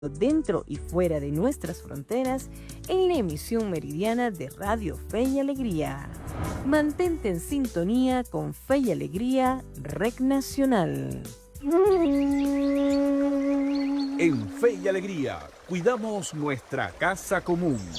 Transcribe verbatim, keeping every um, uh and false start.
dentro y fuera de nuestras fronteras en la emisión meridiana de Radio Fe y Alegría. Mantente en sintonía con Fe y Alegría, Rec Nacional. En Fe y Alegría cuidamos nuestra casa común.